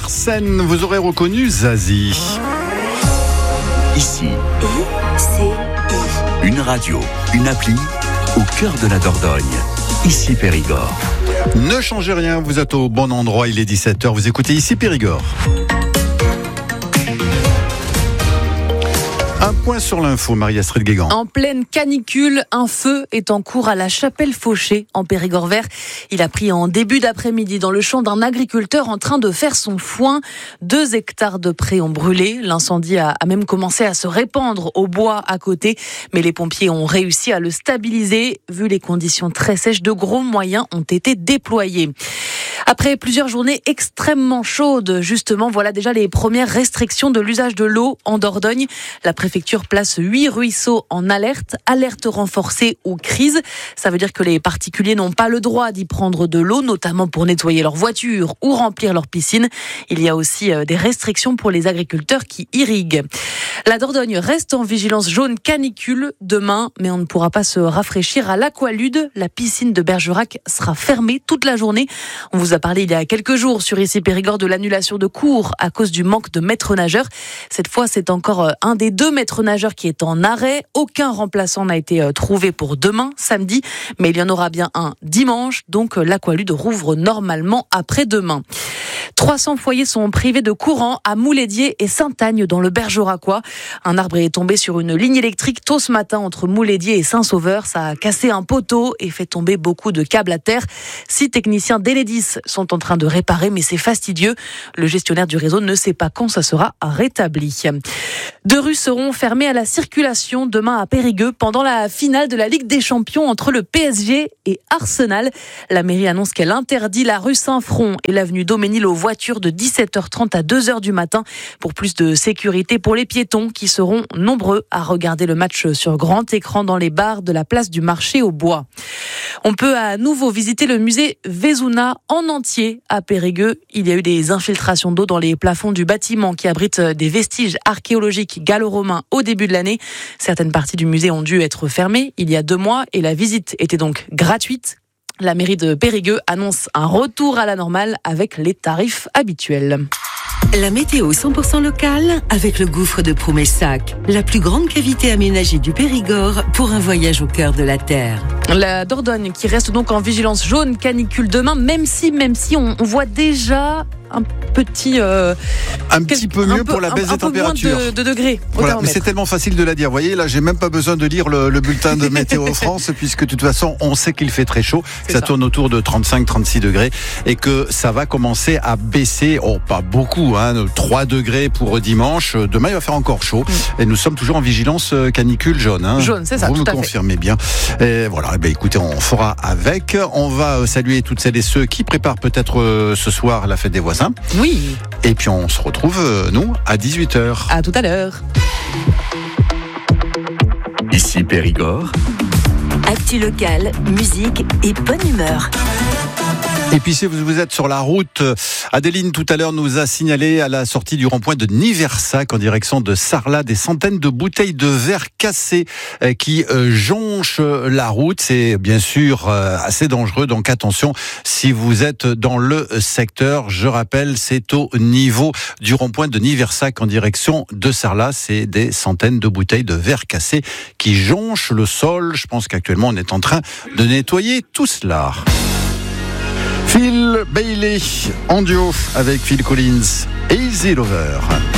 Arsène, vous aurez reconnu Zazie. Ici, une radio, une appli au cœur de la Dordogne. Ici Périgord. Ne changez rien, vous êtes au bon endroit, il est 17h, vous écoutez Ici Périgord. Un point sur l'info, Marie-Astrid Guégan. En pleine canicule, un feu est en cours à la Chapelle-Fauché, en Périgord vert. Il a pris en début d'après-midi dans le champ d'un agriculteur en train de faire son foin. 2 hectares de prés ont brûlé. L'incendie a même commencé à se répandre au bois à côté. Mais les pompiers ont réussi à le stabiliser. Vu les conditions très sèches, de gros moyens ont été déployés. Après plusieurs journées extrêmement chaudes, justement, voilà déjà les premières restrictions de l'usage de l'eau en Dordogne. La préfecture place 8 ruisseaux en alerte renforcée ou crise. Ça veut dire que les particuliers n'ont pas le droit d'y prendre de l'eau, notamment pour nettoyer leur voiture ou remplir leur piscine. Il y a aussi des restrictions pour les agriculteurs qui irriguent. La Dordogne reste en vigilance jaune canicule demain, mais on ne pourra pas se rafraîchir à l'Aqualude. La piscine de Bergerac sera fermée toute la journée. On vous a parlé il y a quelques jours sur Ici Périgord de l'annulation de cours à cause du manque de maîtres nageurs. Cette fois, c'est encore un des 2 maîtres nageurs qui est en arrêt. Aucun remplaçant n'a été trouvé pour demain, samedi, mais il y en aura bien un dimanche. Donc l'Aqualude rouvre normalement après-demain. 300 foyers sont privés de courant à Moulédier et Saint-Agne dans le Bergeracois. Un arbre est tombé sur une ligne électrique tôt ce matin entre Moulédier et Saint-Sauveur. Ça a cassé un poteau et fait tomber beaucoup de câbles à terre. 6 techniciens d'Enedis sont en train de réparer, mais c'est fastidieux. Le gestionnaire du réseau ne sait pas quand ça sera rétabli. 2 rues seront fermées à la circulation demain à Périgueux pendant la finale de la Ligue des Champions entre le PSG et Arsenal. La mairie annonce qu'elle interdit la rue Saint-Front et l'avenue Daumesnil aux voitures de 17h30 à 2h du matin pour plus de sécurité pour les piétons qui seront nombreux à regarder le match sur grand écran dans les bars de la place du marché au bois. On peut à nouveau visiter le musée Vézouna en entier à Périgueux. Il y a eu des infiltrations d'eau dans les plafonds du bâtiment qui abrite des vestiges archéologiques gallo-romains au début de l'année. Certaines parties du musée ont dû être fermées il y a 2 mois et la visite était donc gratuite. La mairie de Périgueux annonce un retour à la normale avec les tarifs habituels. La météo 100% locale avec le gouffre de Proumessac, la plus grande cavité aménagée du Périgord pour un voyage au cœur de la terre. La Dordogne qui reste donc en vigilance jaune canicule demain, même si on voit déjà un petit peu mieux pour la baisse des températures. Moins de degrés. Voilà, mais c'est tellement facile de la dire. Vous voyez, là, j'ai même pas besoin de lire le bulletin de Météo France, puisque de toute façon, on sait qu'il fait très chaud, que ça tourne autour de 35-36 degrés, et que ça va commencer à baisser, pas beaucoup, 3 degrés pour dimanche. Demain, il va faire encore chaud, et nous sommes toujours en vigilance canicule jaune. Jaune, c'est ça, vous tout me à fait. confirmez bien. Et voilà, écoutez, on fera avec. On va saluer toutes celles et ceux qui préparent peut-être ce soir la fête des voisins. Oui. Et puis on se retrouve, nous, à 18h. À tout à l'heure. Ici Périgord. Actu locale, musique et bonne humeur. Et puis si vous êtes sur la route, Adéline tout à l'heure nous a signalé à la sortie du rond-point de Niversac en direction de Sarlat des centaines de bouteilles de verre cassées qui jonchent la route. C'est bien sûr assez dangereux, donc attention si vous êtes dans le secteur. Je rappelle, c'est au niveau du rond-point de Niversac en direction de Sarlat. C'est des centaines de bouteilles de verre cassées qui jonchent le sol. Je pense qu'actuellement on est en train de nettoyer tout cela. Phil Bailey en duo avec Phil Collins et Easy Lover.